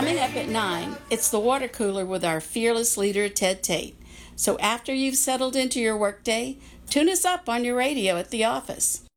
Coming up at 9, it's the water cooler with our fearless leader, Ted Tate. So after you've settled into your workday, tune us up on your radio at the office.